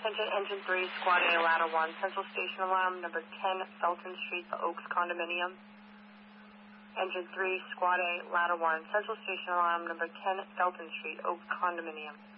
Attention Engine 3, Squad A, Ladder 1, Central Station Alarm, number 10, Felton Street, The Oaks Condominium. Engine 3, Squad A, Ladder 1, Central Station Alarm, number 10, Felton Street, Oaks Condominium.